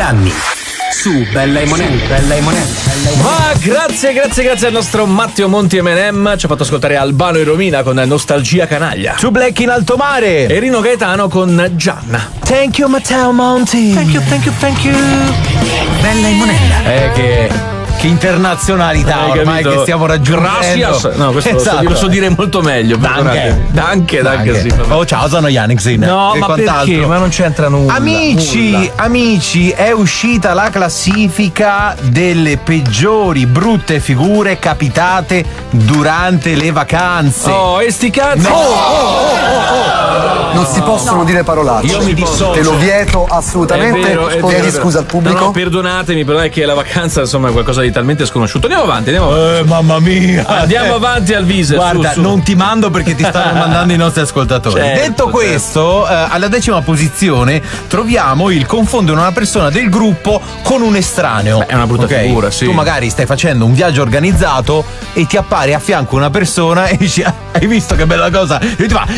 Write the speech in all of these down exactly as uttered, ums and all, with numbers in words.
anni. Su Bella e Monella, Bella e Monella. Ma grazie, grazie, grazie al nostro Matteo Monti M and M. Ci ha fatto ascoltare Albano e Romina con Nostalgia Canaglia. Su Black in alto mare. E Rino Gaetano con Gianna. Thank you Matteo Monti. Thank you, thank you, thank you. Bella e Monella. Eh che... Che internazionalità Hai ormai capito? che stiamo raggiungendo. Gracias. No, questo esatto. lo, so, lo so dire molto meglio. Danke. Danke, danke, sì. Oh, ciao, sono Yannick. No, ma perché? Ma non c'entra nulla. Amici, nulla. amici, è uscita la classifica delle peggiori brutte figure capitate durante le vacanze. Oh, e sti cazzi. No. Oh, oh, oh, oh, oh. Non si possono no. dire parolacce. Io mi dissocio. Te lo vieto assolutamente. È vero, è vero, Chiedi è vero. scusa al pubblico. No, no, perdonatemi, però è che la vacanza insomma è qualcosa di talmente sconosciuto. Andiamo avanti, andiamo avanti. Eh, mamma mia. Andiamo avanti al viso. Guarda, su, su. non ti mando perché ti stanno mandando i nostri ascoltatori. Certo, Detto questo, certo. eh, alla decima posizione troviamo il confondere una persona del gruppo con un estraneo. Beh, è una brutta okay? figura, sì. Tu magari stai facendo un viaggio organizzato e ti appare a fianco una persona e dici: hai visto che bella cosa? E ti fa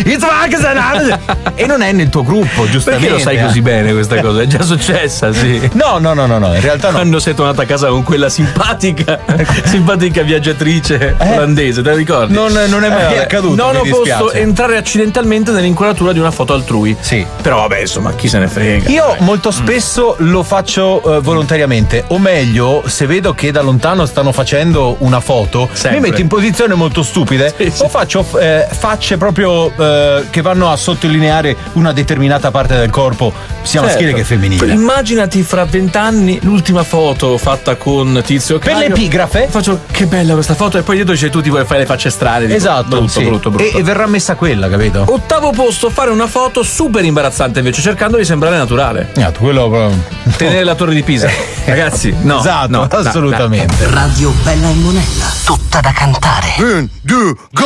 e non è nel tuo gruppo, giustamente. Perché lo sai così bene questa cosa? È già successa, sì. No, no, no, no, no, in realtà no. Quando sei tornata a casa con quella simpatica, simpatica viaggiatrice eh? olandese, te la ricordi? Non, non è mai eh, accaduto. Non ho posto entrare accidentalmente nell'inquadratura di una foto altrui. Sì. Però vabbè, insomma, chi se ne frega. Io molto spesso mm. lo faccio uh, volontariamente, o meglio, se vedo che da lontano stanno facendo una foto, Sempre. mi metto in posizioni molto stupide, sì, sì. o faccio eh, facce proprio eh, che vanno a sottolineare una determinata parte del corpo, sia certo. maschile che femminile. Immaginati fra vent'anni l'ultima foto fatta con Tizio Caio. Per l'epigrafe faccio che bella questa foto e poi dietro c'è tu ti vuoi fare le facce strane. Dico, esatto, brutto, sì. brutto, brutto. E, e verrà messa quella, capito? Ottavo posto, fare una foto super imbarazzante invece, cercando di sembrare naturale. Esatto, quello proprio. Tenere la torre di Pisa. Ragazzi, no. Esatto, no, assolutamente. No, no. Radio Bella e Monella, tutta da cantare. Un, due, go!